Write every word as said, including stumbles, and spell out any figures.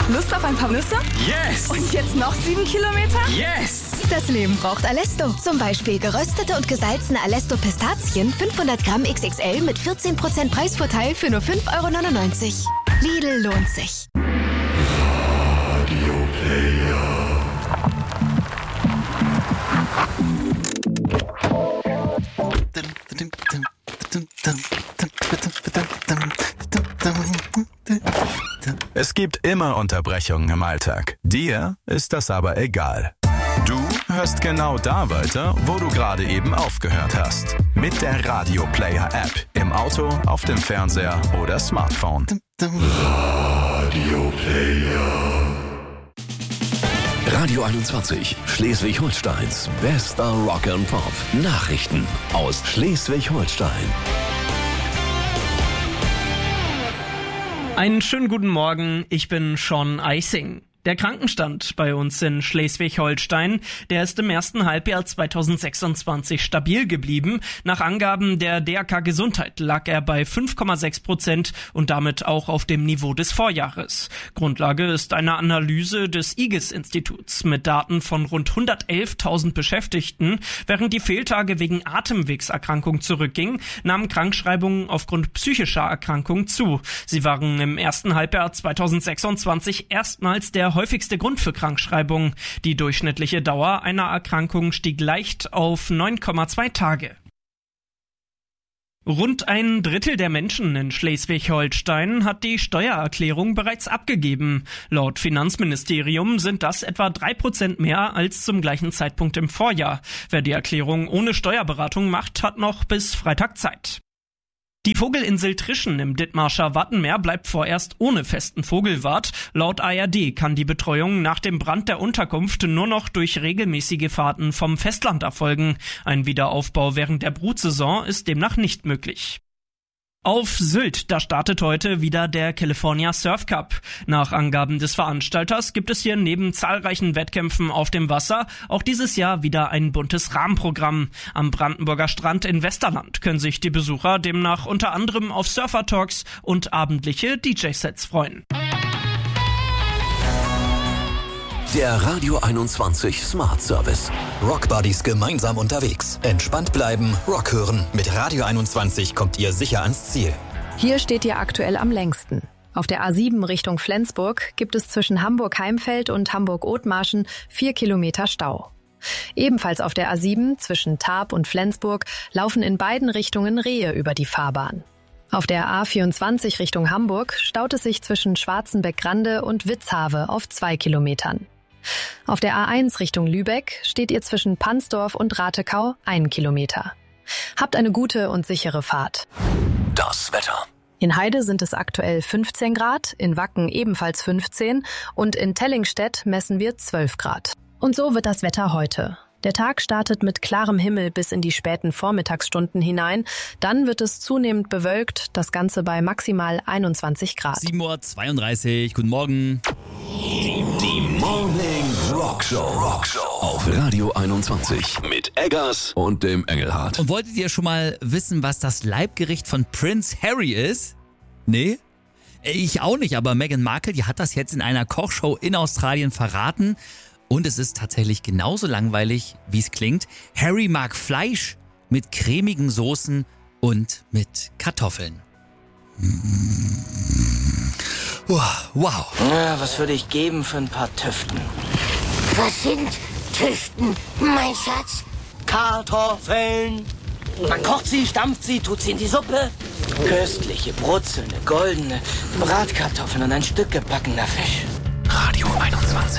Lust auf ein paar Nüsse? Yes! Und jetzt noch sieben Kilometer? Yes! Das Leben braucht Alesto. Zum Beispiel geröstete und gesalzene Alesto Pistazien fünfhundert Gramm X X L mit vierzehn Prozent Preisvorteil für nur fünf Euro neunundneunzig. Lidl lohnt sich. Radio Player. Es gibt immer Unterbrechungen im Alltag. Dir ist das aber egal. Du hörst genau da weiter, wo du gerade eben aufgehört hast. Mit der Radio Player App. Im Auto, auf dem Fernseher oder Smartphone. Radio Player. Radio einundzwanzig, Schleswig-Holsteins bester Rock and Pop. Nachrichten aus Schleswig-Holstein. Einen schönen guten Morgen, ich bin Sean Eising. Der Krankenstand bei uns in Schleswig-Holstein, der ist im ersten Halbjahr zweitausendsechsundzwanzig stabil geblieben. Nach Angaben der D R K Gesundheit lag er bei fünf Komma sechs Prozent und damit auch auf dem Niveau des Vorjahres. Grundlage ist eine Analyse des I G E S-Instituts mit Daten von rund hundertelftausend Beschäftigten. Während die Fehltage wegen Atemwegserkrankung zurückgingen, nahmen Krankschreibungen aufgrund psychischer Erkrankung zu. Sie waren im ersten Halbjahr zweitausendsechsundzwanzig erstmals der häufigste Grund für Krankschreibungen. Die durchschnittliche Dauer einer Erkrankung stieg leicht auf neun Komma zwei Tage. Rund ein Drittel der Menschen in Schleswig-Holstein hat die Steuererklärung bereits abgegeben. Laut Finanzministerium sind das etwa drei Prozent mehr als zum gleichen Zeitpunkt im Vorjahr. Wer die Erklärung ohne Steuerberatung macht, hat noch bis Freitag Zeit. Die Vogelinsel Trischen im Dithmarscher Wattenmeer bleibt vorerst ohne festen Vogelwart. Laut A R D kann die Betreuung nach dem Brand der Unterkunft nur noch durch regelmäßige Fahrten vom Festland erfolgen. Ein Wiederaufbau während der Brutsaison ist demnach nicht möglich. Auf Sylt, da startet heute wieder der California Surf Cup. Nach Angaben des Veranstalters gibt es hier neben zahlreichen Wettkämpfen auf dem Wasser auch dieses Jahr wieder ein buntes Rahmenprogramm. Am Brandenburger Strand in Westerland können sich die Besucher demnach unter anderem auf Surfer-Talks und abendliche D J-Sets freuen. Der Radio einundzwanzig Smart Service. Rockbuddies gemeinsam unterwegs. Entspannt bleiben, Rock hören. Mit Radio einundzwanzig kommt ihr sicher ans Ziel. Hier steht ihr aktuell am längsten. Auf der A sieben Richtung Flensburg gibt es zwischen Hamburg-Heimfeld und Hamburg-Othmarschen vier Kilometer Stau. Ebenfalls auf der A sieben zwischen Tarp und Flensburg laufen in beiden Richtungen Rehe über die Fahrbahn. Auf der A vierundzwanzig Richtung Hamburg staut es sich zwischen Schwarzenbeck-Grande und Witzhave auf zwei Kilometern. Auf der A eins Richtung Lübeck steht ihr zwischen Pansdorf und Ratekau einen Kilometer. Habt eine gute und sichere Fahrt. Das Wetter. In Heide sind es aktuell fünfzehn Grad, in Wacken ebenfalls fünfzehn und in Tellingstedt messen wir zwölf Grad. Und so wird das Wetter heute. Der Tag startet mit klarem Himmel bis in die späten Vormittagsstunden hinein. Dann wird es zunehmend bewölkt, das Ganze bei maximal einundzwanzig Grad. sieben Uhr zweiunddreißig, guten Morgen. Die Morning Rock Show. Rock Show auf Radio einundzwanzig mit Eggers und dem Engelhardt. Und wolltet ihr schon mal wissen, was das Leibgericht von Prince Harry ist? Nee? Ich auch nicht, aber Meghan Markle, die hat das jetzt in einer Kochshow in Australien verraten. Und es ist tatsächlich genauso langweilig, wie es klingt. Harry mag Fleisch mit cremigen Soßen und mit Kartoffeln. Wow. Ja, was würde ich geben für ein paar Tüften? Was sind Tüften, mein Schatz? Kartoffeln. Man kocht sie, stampft sie, tut sie in die Suppe. Köstliche, brutzelnde, goldene Bratkartoffeln und ein Stück gebackener Fisch. Radio einundzwanzig.